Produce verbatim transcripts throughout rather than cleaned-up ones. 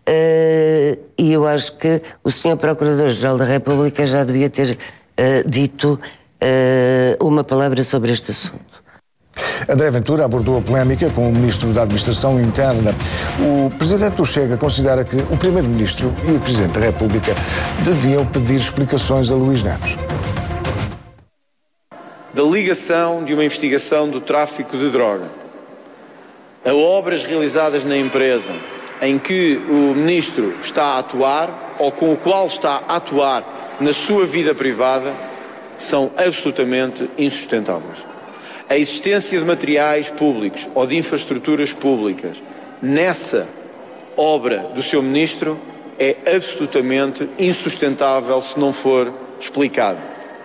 uh, e eu acho que o senhor Procurador-Geral da República já devia ter uh, dito uh, uma palavra sobre este assunto. André Ventura abordou a polémica com o Ministro da Administração Interna. O Presidente do Chega considera que o Primeiro-Ministro e o Presidente da República deviam pedir explicações a Luís Neves. Da ligação de uma investigação do tráfico de droga a obras realizadas na empresa em que o Ministro está a atuar ou com o qual está a atuar na sua vida privada são absolutamente insustentáveis. A existência de materiais públicos ou de infraestruturas públicas nessa obra do seu Ministro é absolutamente insustentável se não for explicado.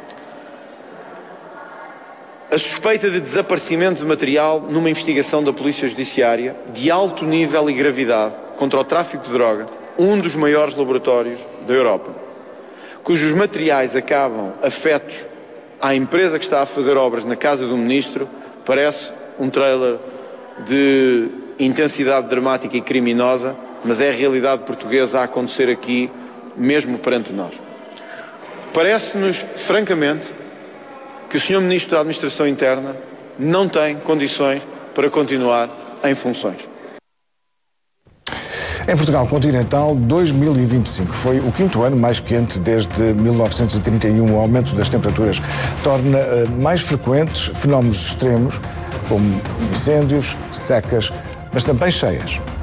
A suspeita de desaparecimento de material numa investigação da Polícia Judiciária de alto nível e gravidade contra o tráfico de droga, um dos maiores laboratórios da Europa, cujos materiais acabam afetos à empresa que está a fazer obras na casa do Ministro, parece um trailer de intensidade dramática e criminosa, mas é a realidade portuguesa a acontecer aqui, mesmo perante nós. Parece-nos, francamente, que o senhor Ministro da Administração Interna não tem condições para continuar em funções. Em Portugal continental, dois mil e vinte e cinco foi o quinto ano mais quente desde mil novecentos e trinta e um. O aumento das temperaturas torna mais frequentes fenómenos extremos, como incêndios, secas, mas também cheias.